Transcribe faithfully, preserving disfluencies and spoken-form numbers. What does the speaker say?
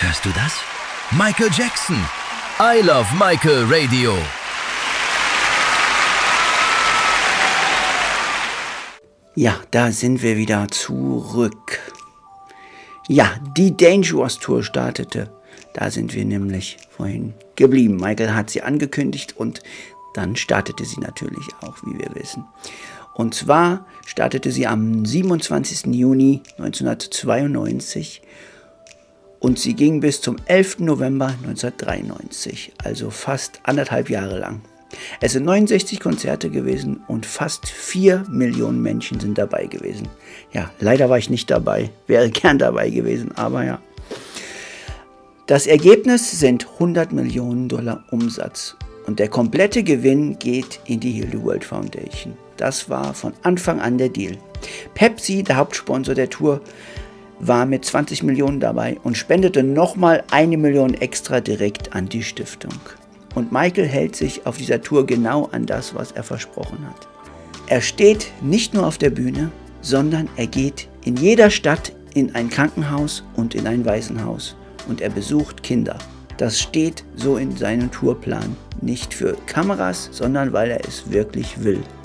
Hörst du das? Michael Jackson. I Love Michael Radio. Ja, da sind wir wieder zurück. Ja, die Dangerous Tour startete. Da sind wir nämlich vorhin geblieben. Michael hat sie angekündigt und dann startete sie natürlich auch, wie wir wissen. Und zwar startete sie am siebenundzwanzigsten Juni neunzehnhundertzweiundneunzig und sie ging bis zum elften November neunzehnhundertdreiundneunzig, also fast anderthalb Jahre lang. Es sind neunundsechzig Konzerte gewesen und fast vier Millionen Menschen sind dabei gewesen. Ja, leider war ich nicht dabei, wäre gern dabei gewesen, aber ja. Das Ergebnis sind hundert Millionen Dollar Umsatz und der komplette Gewinn geht in die Heal the World Foundation. Das war von Anfang an der Deal. Pepsi, der Hauptsponsor der Tour, war mit zwanzig Millionen dabei und spendete nochmal eine Million extra direkt an die Stiftung. Und Michael hält sich auf dieser Tour genau an das, was er versprochen hat. Er steht nicht nur auf der Bühne, sondern er geht in jeder Stadt in ein Krankenhaus und in ein Waisenhaus und er besucht Kinder. Das steht so in seinem Tourplan. Nicht für Kameras, sondern weil er es wirklich will.